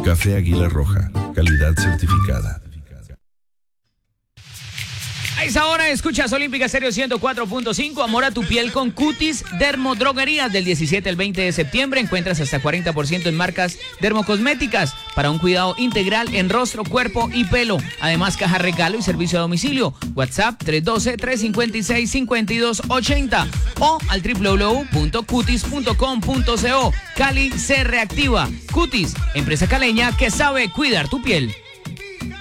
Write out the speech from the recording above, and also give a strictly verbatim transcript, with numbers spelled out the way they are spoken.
Café Águila Roja, calidad certificada. A esa hora escuchas Olímpica Stereo ciento cuatro punto cinco. Amor a tu piel con Cutis Dermodroguerías. Del diecisiete al veinte de septiembre encuentras hasta cuarenta por ciento en marcas dermocosméticas para un cuidado integral en rostro, cuerpo y pelo. Además, caja regalo y servicio a domicilio. WhatsApp tres uno dos, tres cinco seis, cinco dos ocho cero o al doble u doble u doble u punto cutis punto com punto co. Cali se reactiva. Cutis, empresa caleña que sabe cuidar tu piel.